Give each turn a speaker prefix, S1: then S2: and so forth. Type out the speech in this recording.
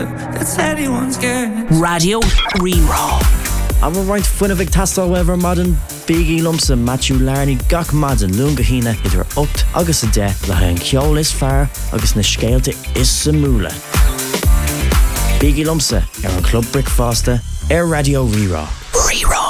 S1: That's anyone's guess.
S2: Radio Rerá.
S3: I'm right Fuinavik Tastal Wever Modern Biggie Lumsa Matthew Larney Gach Madden Lungahina idir ucht agus a de le an ceol is fear agus na scéalte is samúla. Biggie Lumsa an Club Brick Fosta Radio Rerá.
S2: Rerá.